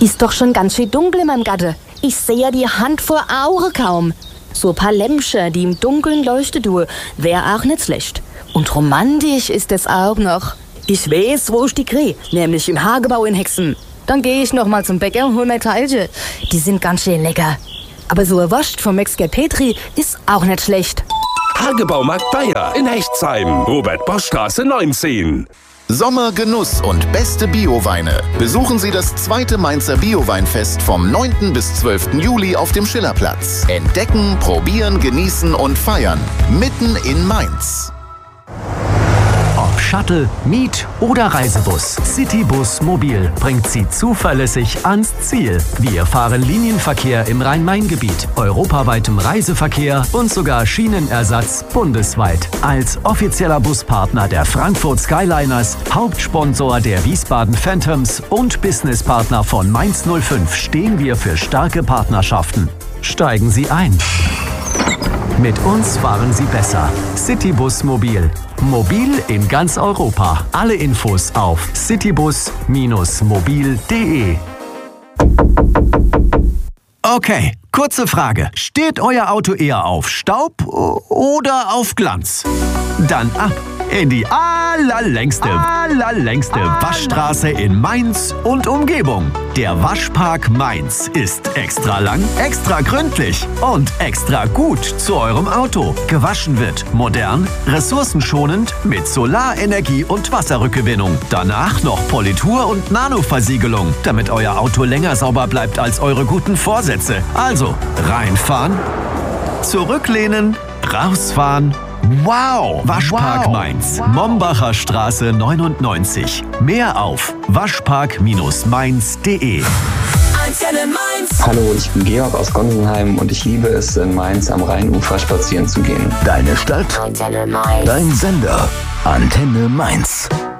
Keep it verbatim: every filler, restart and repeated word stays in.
Ist doch schon ganz schön dunkel in meinem Gatte. Ich sehe ja die Hand vor Augen kaum. So ein paar Lämpchen, die im Dunkeln leuchten tun, wäre auch nicht schlecht. Und romantisch ist es auch noch. Ich weiß, wo ich die kriege, nämlich im Hagebau in Hexen. Dann gehe ich noch mal zum Bäcker und hol mir Teilchen. Die sind ganz schön lecker. Aber so ein Wurst vom Metzger Petri ist auch nicht schlecht. Hagebaumarkt Bayer in Hechtsheim, Robert-Bosch-Straße neunzehn. Sommergenuss und beste Bioweine. Besuchen Sie das zweite Mainzer Bioweinfest vom neunten bis zwölften Juli auf dem Schillerplatz. Entdecken, probieren, genießen und feiern. Mitten in Mainz. Ob Shuttle, Miet- oder Reisebus, Citybus Mobil bringt Sie zuverlässig ans Ziel. Wir fahren Linienverkehr im Rhein-Main-Gebiet, europaweitem Reiseverkehr und sogar Schienenersatz bundesweit. Als offizieller Buspartner der Frankfurt Skyliners, Hauptsponsor der Wiesbaden Phantoms und Businesspartner von Mainz null fünf stehen wir für starke Partnerschaften. Steigen Sie ein. Mit uns fahren Sie besser. Citybus Mobil. Mobil in ganz Europa. Alle Infos auf citybus mobil punkt de. Okay, kurze Frage. Steht euer Auto eher auf Staub oder auf Glanz? Dann ab in die allerlängste, allerlängste Waschstraße in Mainz und Umgebung. Der Waschpark Mainz ist extra lang, extra gründlich und extra gut zu eurem Auto. Gewaschen wird modern, ressourcenschonend mit Solarenergie und Wasserrückgewinnung. Danach noch Politur und Nanoversiegelung, damit euer Auto länger sauber bleibt als eure guten Vorsätze. Also reinfahren, zurücklehnen, rausfahren. Wow! Waschpark wow. Mainz, wow. Mombacher Straße neunundneunzig. Mehr auf waschpark Bindestrich mainz punkt de. Hallo, ich bin Georg aus Gonsenheim und ich liebe es, in Mainz am Rheinufer spazieren zu gehen. Deine Stadt, Antenne Mainz. Dein Sender, Antenne Mainz.